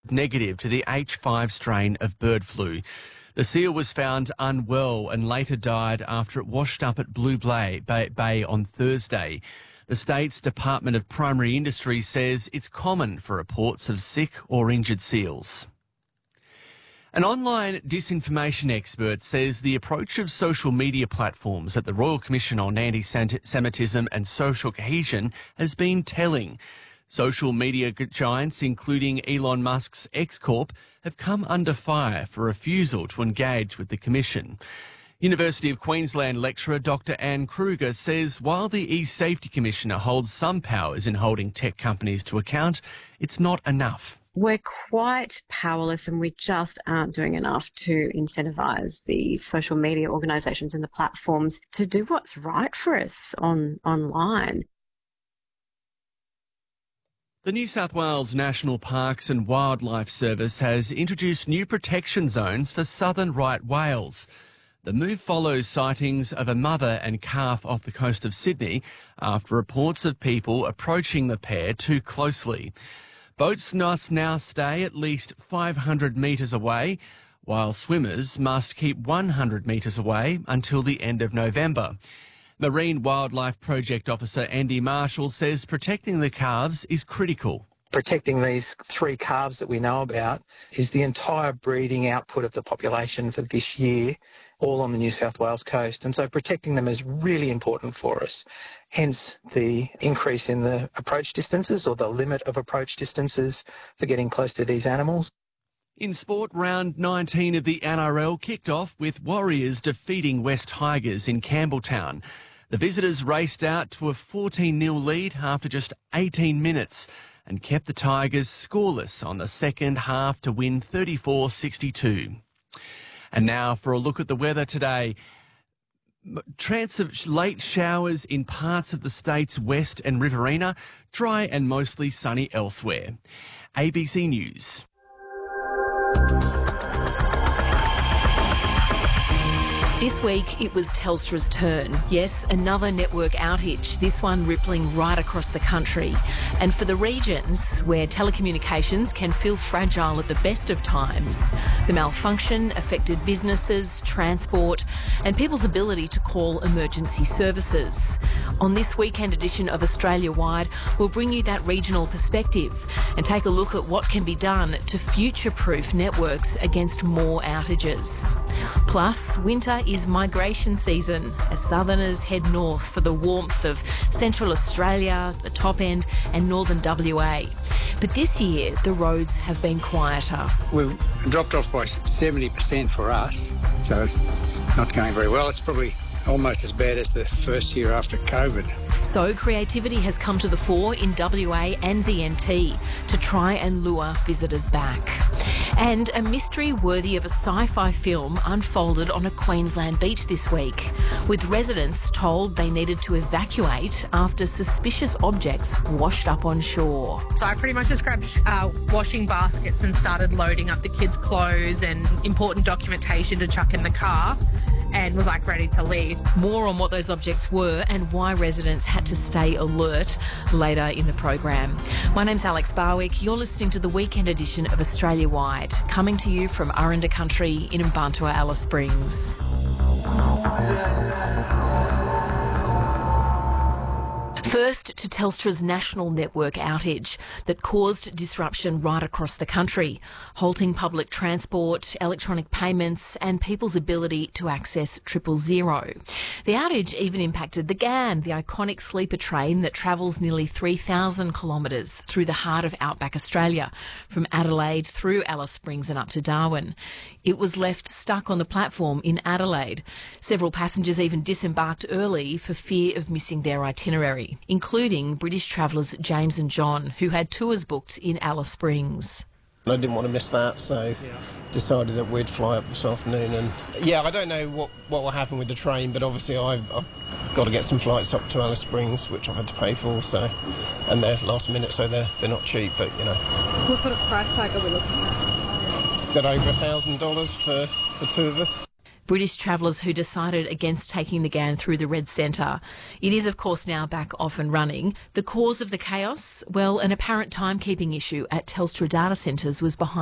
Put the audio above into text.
negative to the H5 strain of bird flu. The seal was found unwell and later died after it washed up at Blue Bay on Thursday. The state's Department of Primary Industry says it's common for reports of sick or injured seals. An online disinformation expert says the approach of social media platforms at the Royal Commission on Anti-Semitism and Social Cohesion has been telling. Social media giants, including Elon Musk's X Corp, have come under fire for refusal to engage with the Commission. University of Queensland lecturer Dr Anne Kruger says while the e-Safety Commissioner holds some powers in holding tech companies to account, it's not enough. We're quite powerless and we just aren't doing enough to incentivise the social media organisations and the platforms to do what's right for us online. The New South Wales National Parks and Wildlife Service has introduced new protection zones for southern right whales. The move follows sightings of a mother and calf off the coast of Sydney after reports of people approaching the pair too closely. Boats must now stay at least 500 metres away, while swimmers must keep 100 metres away until the end of November. Marine Wildlife Project Officer Andy Marshall says protecting the calves is critical. Protecting these 3 calves that we know about is the entire breeding output of the population for this year, all on the New South Wales coast. And so protecting them is really important for us. Hence the increase in the approach distances or the limit of approach distances for getting close to these animals. In sport, round 19 of the NRL kicked off with Warriors defeating West Tigers in Campbelltown. The visitors raced out to a 14-0 lead after just 18 minutes and kept the Tigers scoreless on the second half to win 34-62. And now for a look at the weather today. Chance of late showers in parts of the state's west and Riverina, dry and mostly sunny elsewhere. ABC News. This week, it was Telstra's turn. Yes, another network outage, this one rippling right across the country. And for the regions where telecommunications can feel fragile at the best of times, the malfunction affected businesses, transport, and people's ability to call emergency services. On this weekend edition of Australia Wide, we'll bring you that regional perspective and take a look at what can be done to future-proof networks against more outages. Plus, winter is migration season as southerners head north for the warmth of central Australia, the top end and northern WA. But this year, the roads have been quieter. We've dropped off by 70% for us, so it's not going very well. It's probably almost as bad as the first year after COVID. So creativity has come to the fore in WA and the NT to try and lure visitors back. And a mystery worthy of a sci-fi film unfolded on a Queensland beach this week, with residents told they needed to evacuate after suspicious objects washed up on shore. So I pretty much just grabbed washing baskets and started loading up the kids' clothes and important documentation to chuck in the car, and was ready to leave. More on what those objects were and why residents had to stay alert later in the program. My name's Alex Barwick. You're listening to the weekend edition of Australia Wide, coming to you from Aranda Country in Mbantua, Alice Springs. First to Telstra's national network outage that caused disruption right across the country, halting public transport, electronic payments and people's ability to access 000. The outage even impacted the GAN, the iconic sleeper train that travels nearly 3,000 kilometres through the heart of outback Australia, from Adelaide through Alice Springs and up to Darwin. It was left stuck on the platform in Adelaide. Several passengers even disembarked early for fear of missing their itinerary, including British travellers James and John, who had tours booked in Alice Springs. I didn't want to miss that, so decided that we'd fly up this afternoon. And I don't know what will happen with the train, but obviously I've got to get some flights up to Alice Springs, which I've had to pay for. So, and they're last minute, so they're not cheap. But what sort of price tag are we looking at? It's a bit over $1,000 for two of us. British travellers who decided against taking the GAN through the Red Centre. It is, of course, now back off and running. The cause of the chaos? Well, an apparent timekeeping issue at Telstra data centres was behind